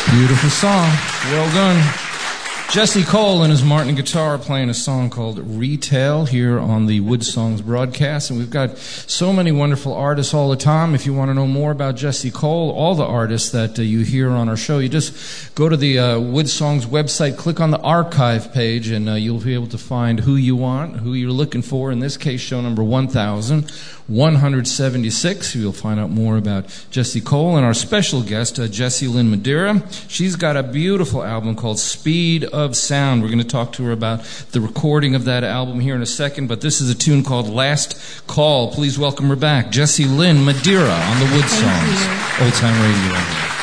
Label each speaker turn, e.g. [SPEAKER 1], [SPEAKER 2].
[SPEAKER 1] Beautiful song. Well done. Jesse Cole and his Martin guitar playing a song called Retail here on the Wood Songs broadcast. And we've got so many wonderful artists all the time. If you want to know more about Jesse Cole, all the artists that you hear on our show, you just go to the Wood Songs website, click on the archive page, and you'll be able to find who you want, who you're looking for. In this case, show number 1176. You'll find out more about Jesse Cole and our special guest, Jessie Lynn Madeira. She's got a beautiful album called Speed of Sound. We're going to talk to her about the recording of that album here in a second, but this is a tune called Last Call. Please welcome her back, Jessie Lynn Madeira on the Wood Songs, Old Time Radio.